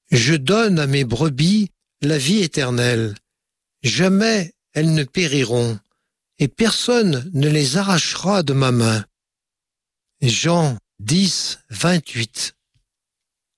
Je donne à mes brebis la vie éternelle. Jamais elles ne périront, et personne ne les arrachera de ma main. Jean 10, 28.